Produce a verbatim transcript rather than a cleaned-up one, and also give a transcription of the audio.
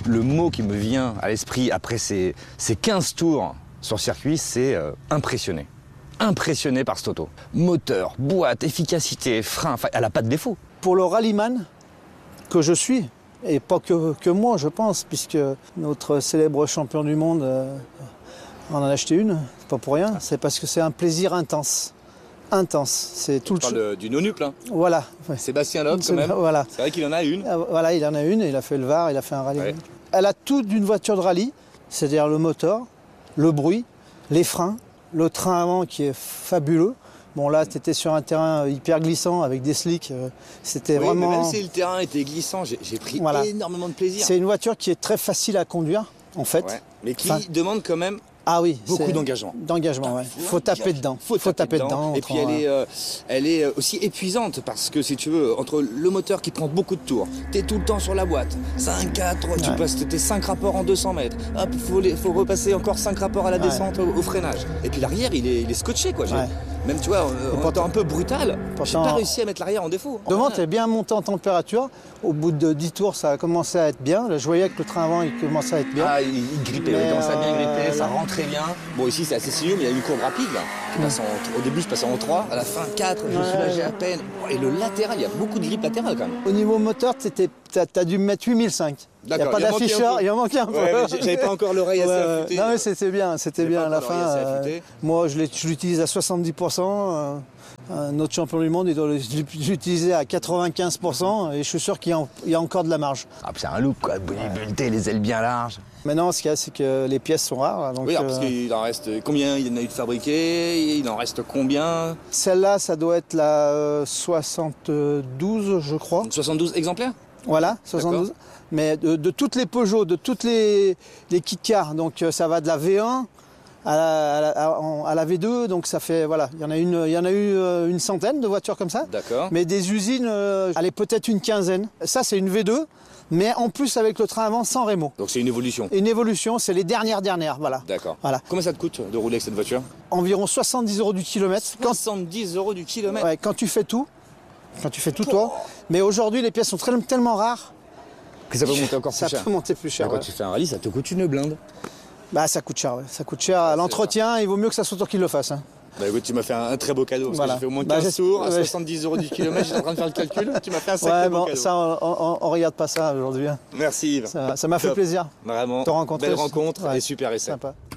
Le mot qui me vient à l'esprit après ces, ces quinze tours sur circuit, c'est euh, impressionné. Impressionné par cette auto. Moteur, boîte, efficacité, frein, enfin, elle n'a pas de défaut. Pour le rallyman que je suis, et pas que, que moi, je pense, puisque notre célèbre champion du monde euh, en a acheté une, c'est pas pour rien, c'est parce que c'est un plaisir intense. Intense. C'est tout Tu le parles du nonuple, hein. Voilà. Ouais. Sébastien Loeb, quand même. Voilà. C'est vrai qu'il en a une. Voilà, il en a une, il a fait le Var, il a fait un rallye. Ouais. Elle a tout d'une voiture de rallye, c'est-à-dire le moteur, le bruit, les freins, le train avant qui est fabuleux. Bon là, tu étais sur un terrain hyper glissant avec des slicks. C'était oui, vraiment... mais même si le terrain était glissant, j'ai, j'ai pris voilà. énormément de plaisir. C'est une voiture qui est très facile à conduire, en fait. Ouais. Mais qui enfin... demande quand même ah oui, beaucoup d'engagement. D'engagement, oui. Il faut taper dedans. Faut, faut taper, taper dedans. dedans. Et puis elle est, euh, elle est aussi épuisante parce que si tu veux, entre le moteur qui prend beaucoup de tours, t'es tout le temps sur la boîte, cinq, quatre, ouais. tu passes tes cinq rapports en deux cents mètres, hop, faut, les, faut repasser encore cinq rapports à la descente ouais. au, au freinage. Et puis l'arrière, il est, il est scotché, quoi. Ouais. Même, tu vois, en étant un peu brutal, j'ai pas réussi à mettre l'arrière en défaut. Devant, t'es bien monté en température. Au bout de dix tours, ça a commencé à être bien. Là, je voyais que le train avant, il commençait à être bien. Ah, il, il grippait, mais il commençait à bien gripper, euh, ça rentrait bien. Bon, ici, c'est assez sinueux, mais il y a une courbe rapide, là. Qui passe en, au début, je passais en trois, à la fin, quatre, je me soulageais à peine. Et le latéral, il y a beaucoup de grippe latérale, quand même. Au niveau moteur, t'as, t'as dû me mettre huit mille cinq. Il n'y a pas d'afficheur, il en manquait un peu. Ouais, j'avais pas encore l'oreille assez ouais, affûtée. Non mais c'était bien, c'était bien à la fin. Euh, moi je l'utilise à soixante-dix pour cent. Euh, notre champion du monde, il doit l'utiliser à quatre-vingt-quinze pour cent et je suis sûr qu'il y a, il y a encore de la marge. Ah, c'est un look quoi, bodybuildé, les ailes bien larges. Maintenant, ce qu'il y a, c'est que les pièces sont rares. Donc, oui, alors, parce euh... qu'il en reste combien il y en a eu de fabriqués, il en reste combien? Celle-là, ça doit être la euh, soixante-douze, je crois. soixante-douze exemplaires? Voilà, soixante-douze. Mais de, de toutes les Peugeot, de toutes les, les kit cars, donc ça va de la V un à la, à la, à la V deux, donc ça fait, voilà, il y en a, une, il y en a eu une centaine de voitures comme ça. D'accord. Mais des usines, euh, allez, peut-être une quinzaine. Ça, c'est une V deux, mais en plus avec le train avant sans rémo. Donc c'est une évolution. Une évolution, c'est les dernières dernières, voilà. D'accord. Voilà. Combien ça te coûte de rouler avec cette voiture? Environ soixante-dix euros du kilomètre. soixante-dix euros du kilomètre. Ouais, quand tu fais tout, quand tu fais tout, oh. toi. Mais aujourd'hui, les pièces sont très, tellement rares. Que ça peut monter encore plus ça cher. Ça peut monter plus cher. Quand ouais. tu fais un rallye, ça te coûte une blinde. Bah ça coûte cher, ouais. Ça coûte cher. À l'entretien, il vaut mieux que ça soit toi qui le fasse. Hein. Bah écoute, tu m'as fait un, un très beau cadeau. Parce voilà. que j'ai fait au moins quinze bah, tours, à ouais. soixante-dix euros du kilomètre, j'étais en train de faire le calcul. Tu m'as fait un sacré ouais, beau bon, cadeau. Ça, on, on, on regarde pas ça aujourd'hui. Hein. Merci Yves. Ça, ça m'a fait plaisir. Vraiment. Te rencontrer. Belle rencontre ouais. et super essai. Sympa.